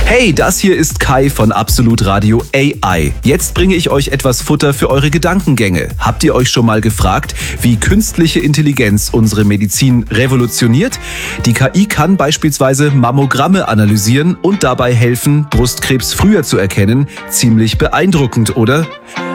Hey, das hier ist Kai von Absolut Radio AI. Jetzt bringe ich euch etwas Futter für eure Gedankengänge. Habt ihr euch schon mal gefragt, wie künstliche Intelligenz unsere Medizin revolutioniert? Die KI kann beispielsweise Mammogramme analysieren und dabei helfen, Brustkrebs früher zu erkennen. Ziemlich beeindruckend, oder?